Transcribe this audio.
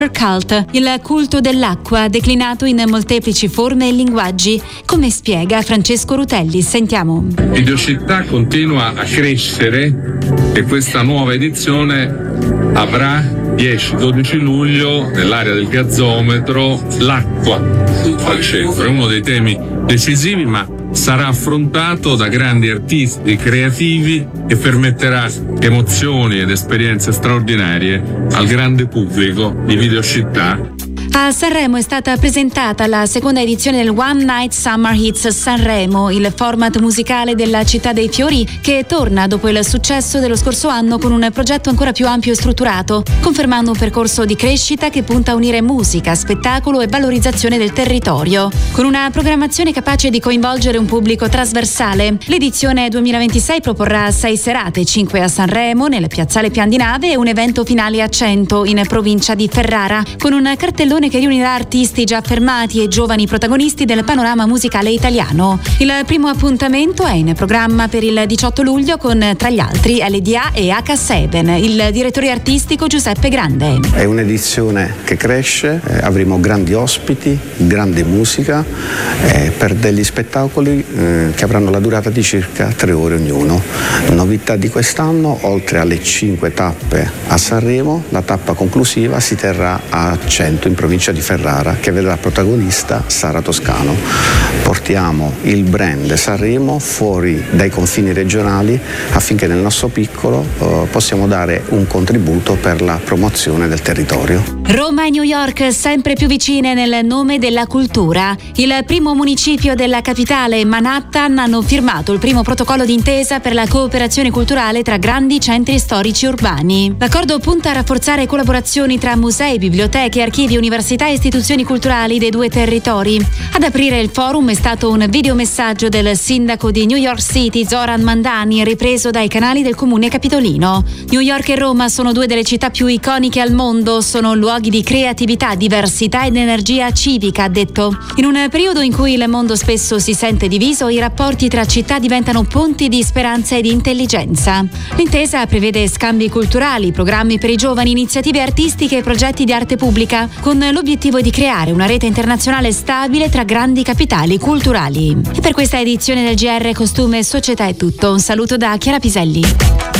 Cult, il culto dell'acqua declinato in molteplici forme e linguaggi, come spiega Francesco Rutelli. Sentiamo. Videocittà continua a crescere e questa nuova edizione avrà 10-12 luglio nell'area del gazzometro l'acqua al centro. È uno dei temi decisivi, ma sarà affrontato da grandi artisti creativi e permetterà emozioni ed esperienze straordinarie al grande pubblico di Videocittà. A Sanremo è stata presentata la seconda edizione del One Night Summer Hits Sanremo, il format musicale della Città dei Fiori che torna dopo il successo dello scorso anno con un progetto ancora più ampio e strutturato, confermando un percorso di crescita che punta a unire musica, spettacolo e valorizzazione del territorio. Con una programmazione capace di coinvolgere un pubblico trasversale, l'edizione 2026 proporrà 6 serate, 5 a Sanremo, nel piazzale Pian di Nave e un evento finale a Cento, in provincia di Ferrara, con un cartellone che riunirà artisti già affermati e giovani protagonisti del panorama musicale italiano. Il primo appuntamento è in programma per il 18 luglio con, tra gli altri, LDA e H7, il direttore artistico Giuseppe Grande. È un'edizione che cresce, avremo grandi ospiti, grande musica, per degli spettacoli che avranno la durata di circa 3 ore ognuno. Novità di quest'anno, oltre alle 5 tappe a Sanremo, la tappa conclusiva si terrà a Cento, in provincia di Ferrara, che vedrà protagonista Sara Toscano. Portiamo il brand Sanremo fuori dai confini regionali affinché nel nostro piccolo possiamo dare un contributo per la promozione del territorio. Roma e New York sempre più vicine nel nome della cultura. Il primo municipio della capitale, Manhattan, hanno firmato il primo protocollo d'intesa per la cooperazione culturale tra grandi centri storici urbani. L'accordo punta a rafforzare collaborazioni tra musei, biblioteche, archivi, università e istituzioni culturali dei due territori. Ad aprire il forum è stato un videomessaggio del sindaco di New York City, Zoran Mandani, ripreso dai canali del comune capitolino. New York e Roma sono due delle città più iconiche al mondo, sono luoghi di creatività, diversità ed energia civica, ha detto. In un periodo in cui il mondo spesso si sente diviso, i rapporti tra città diventano ponti di speranza e di intelligenza. L'intesa prevede scambi culturali, programmi per i giovani, iniziative artistiche e progetti di arte pubblica, con l'obiettivo di creare una rete internazionale stabile tra grandi capitali culturali. E per questa edizione del GR Costume e Società è tutto. Un saluto da Chiara Piselli.